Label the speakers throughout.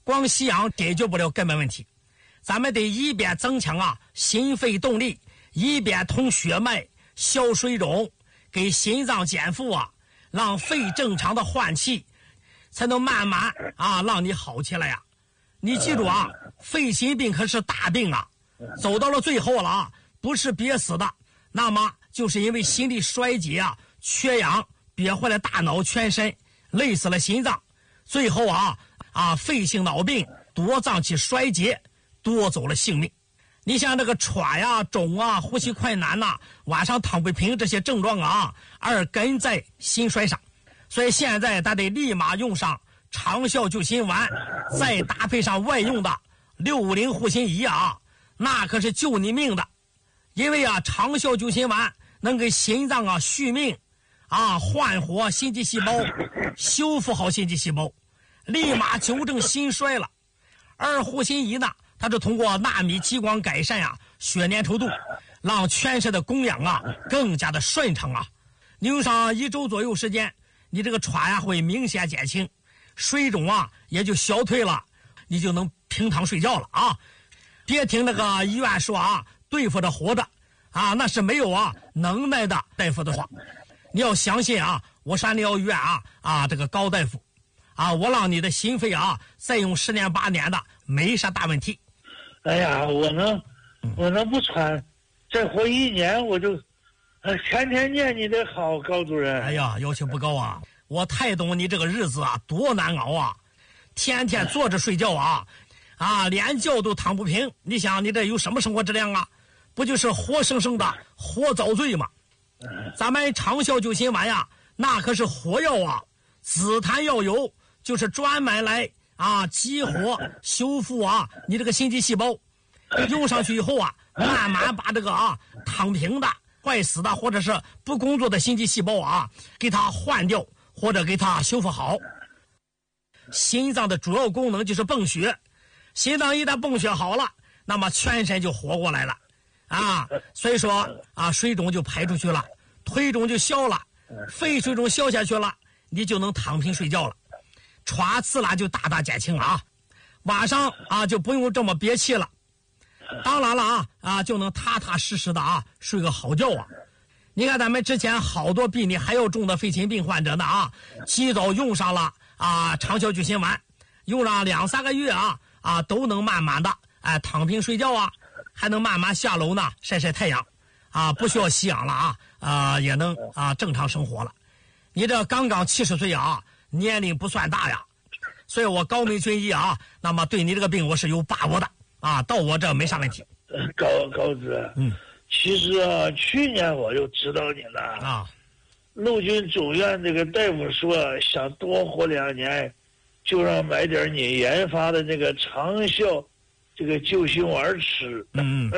Speaker 1: 光吸氧解决不了根本问题，咱们得一边增强心肺动力，一边通血脉消水肿，给心脏减负让肺正常的换气，才能慢慢让你好起来呀。你记住肺心病可是大病走到了最后了不是憋死的，那么就是因为心力衰竭缺氧憋坏了大脑全身，累死了心脏，最后肺性脑病多脏器衰竭，夺走了性命。你像这个喘肿呼吸困难晚上躺不平，这些症状耳根在心衰上，所以现在咱得立马用上长效救心丸，再搭配上外用的650护心仪那可是救你命的。因为长效救心丸能给心脏续命焕活心肌细胞，修复好心肌细胞，立马纠正心衰了。而护心仪呢，它是通过纳米激光改善血粘稠度，让全身的供氧更加的顺畅你用上1周左右时间，你这个喘会明显减轻，水肿也就消退了，你就能平躺睡觉了别听那个医院说对付着活着那是没有能耐的大夫的话。你要相信我山疗医院这个高大夫我让你的心肺再用10年8年的没啥大问题。
Speaker 2: 哎呀，我能不喘，再活1年我就天天念你的好，高主任。
Speaker 1: 哎呀，要求不高我太懂你这个日子多难熬天天坐着睡觉连觉都躺不平，你想你这有什么生活质量不就是活生生的活遭罪吗？咱们长效救心丸那可是活药紫檀药油，就是专门来激活修复你这个心肌细胞，用上去以后慢慢把这个躺平的坏死的或者是不工作的心肌细胞给它换掉，或者给它修复好。心脏的主要功能就是泵血，心脏一旦泵血好了，那么全身就活过来了所以说水肿就排出去了，腿肿就消了，肺水肿消下去了，你就能躺平睡觉了，喘自然就大大减轻了晚上就不用这么憋气了，当然了就能踏踏实实的睡个好觉你看咱们之前好多比你还要重的肺心病患者呢及早用上了长效救心丸，用上2、3个月都能慢慢的躺平睡觉还能慢慢下楼呢晒晒太阳不需要吸氧了也能正常生活了。你这刚刚70岁年龄不算大所以我高明军医那么对你这个病我是有把握的到我这没啥问题。
Speaker 2: 高主任其实去年我就知道你了陆军总院这个大夫说想多活2年，就让买点你研发的那个长效这个救心丸吃。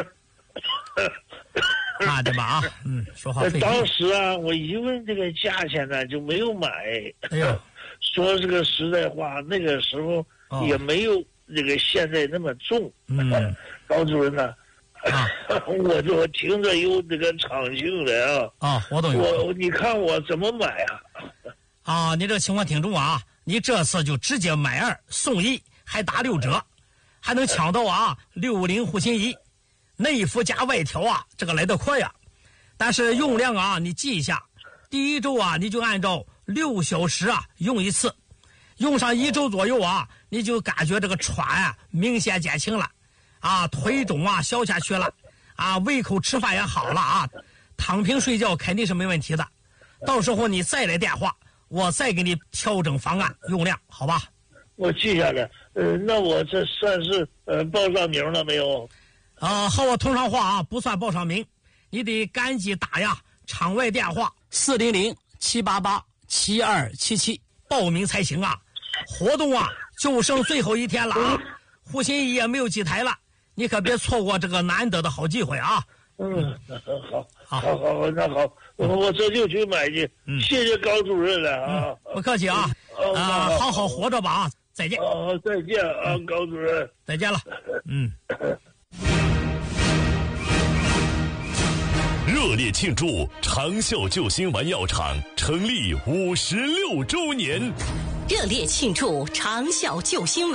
Speaker 1: 那对吧说话费劲。
Speaker 2: 当时我一问这个价钱呢就没有买。
Speaker 1: 哎呦，
Speaker 2: 说这个实在话，那个时候也没有这个现在那么重。高主任呢我听着有这个长性的
Speaker 1: 我懂有。
Speaker 2: 你看我怎么买
Speaker 1: 你这个情况挺重你这次就直接买2送1，还打6折，还能抢到650护心仪，内服加外调这个来得快但是用量你记一下，第1周你就按照6小时用1次，用上1周左右你就感觉这个喘明显减轻了腿肿消下去了胃口吃饭也好了躺平睡觉肯定是没问题的。到时候你再来电话，我再给你调整方案用量，好吧？
Speaker 2: 我记下来。那我这算是报上名了没有？
Speaker 1: 和我通上话不算报上名，你得赶紧打场外电话400-788-7277报名才行活动就剩最后1天了护心仪也没有几台了，你可别错过这个难得的好机会
Speaker 2: 好，那好，我这就去买去。谢谢高主任了
Speaker 1: 不客气好好活着吧再见。
Speaker 2: 再见高主任，
Speaker 1: 再见了。
Speaker 3: 热烈庆祝长效救心丸药厂成立56周年！
Speaker 4: 热烈庆祝长效救心丸